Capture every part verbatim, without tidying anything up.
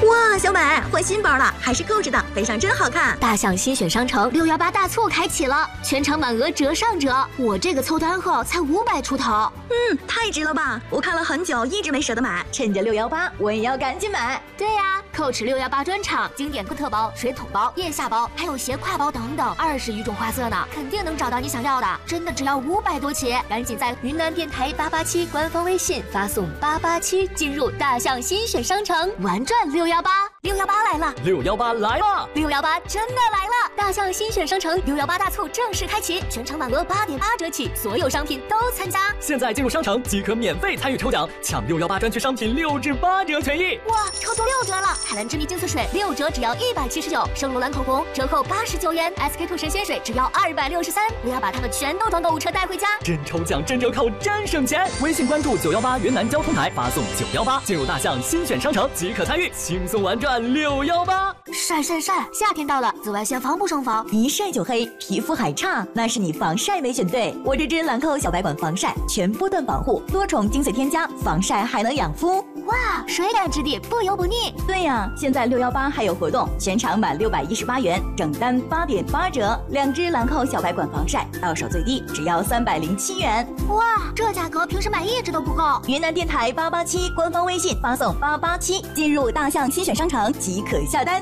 哇，小美换新包了，还是购置的，背上真好看。 大象新选商城六幺八大促开启了，全场满额折上折。我这个凑单后才五百出头， 嗯，太值了吧！我看了很久，一直没舍得买，趁着六幺八，我也要赶紧买。 对呀、啊、，Coach 六幺八专场，经典特包、水桶包、腋下包，还有斜挎包等等，二十余种花色呢，肯定能找到你想要的。真的只要五百多起，赶紧在云南电台八八七官方微信发送八八七，进入大象新选商城，玩转六幺八。六幺八来了， 六幺八来了， 六幺八真的来了！大象新选商城六幺八大促正式开启，全场满额八点八折起，所有商品都参加。 现在进入商城即可免费参与抽奖，抢六幺八专区商品六至八折权益。 哇，超出六折了！海蓝之谜净色水六折只要一百七十九，圣罗兰口红折扣八十九元 ，S K two 神仙水只要二百六十三。我要把它们全都装购物车带回家。 真抽奖真折扣真省钱！微信关注九幺八云南交通台，发送九幺八进入大象新选商城即可参与，轻松玩转六幺八。 晒晒晒！夏天到了，紫外线防不胜防， 一晒就黑，皮肤还差，那是你防晒没选对。我这支兰蔻小白管防晒全波段保护，多重精粹添加，防晒还能养肤。 哇，水感质地，不油不腻。 对呀、啊，现在六幺八还有活动，全场满六百一十八元，整单八点八折，两支兰蔻小白管防晒到手最低只要三百零七元。 哇，这价格平时买一支都不够。 云南电台八八七官方微信发送八八七，进入大象新选商城即可下单。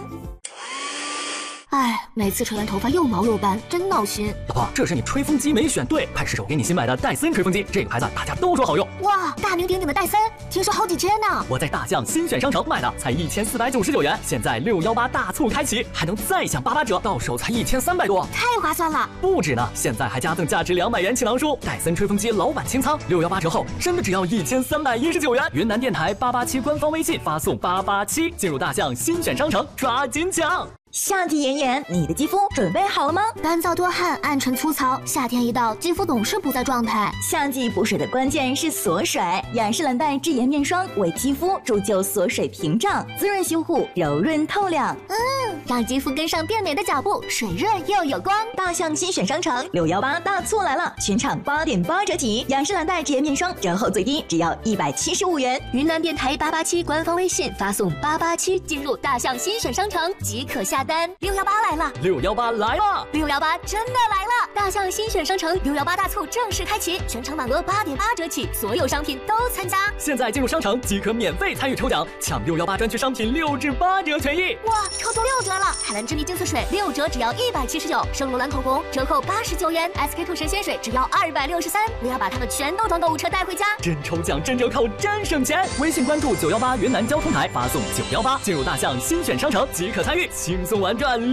哎，每次吹完头发又毛又斑，真闹心。 老婆，这是你吹风机没选对，快试手给你新买的戴森吹风机，这个牌子大家都说好用。 哇，大名鼎鼎的戴森，听说好几千呢。 我在大象新选商城买的，才一千四百九十九元，现在六幺八大促开启，还能再享八八折，到手才一千三百多， 太划算了。 不止呢，现在还加赠价值两百元气囊书，戴森吹风机老板清仓，六幺八折后真的只要一千三百一十九元。云南电台八八七官方微信发送八八七，进入大象新选商城，抓紧抢！ 夏季炎炎，你的肌肤准备好了吗？ 干燥多汗，暗沉粗糙，夏天一到，肌肤总是不在状态。 夏季补水的关键是锁水，雅诗兰黛智妍面霜为肌肤铸就锁水屏障，滋润修护，柔润透亮。 嗯，让肌肤跟上变美的脚步，水润又有光。 大象新选商城六幺八大促来了，全场八点八折起，雅诗兰黛智妍面霜折后最低只要一百七十五元。 云南电台八八七官方微信发送八八七，进入大象新选商城即可下单。六幺八来了， 六幺八来了， 六幺八真的来了！大象新选商城六幺八大促正式开启，全场满额八点八折起，所有商品都参加。 现在进入商城即可免费参与抽奖，抢六幺八专区商品六至八折权益。 哇，超出六折了！海蓝之谜净色水六折只要一百七十九，圣罗兰口红折扣八十九元 ，S K two 神仙水只要二百六十三。我要把它们全都装购物车带回家。 真抽奖真折扣真省钱！微信关注九幺八云南交通台，发送九幺八进入大象新选商城即可参与，轻松玩转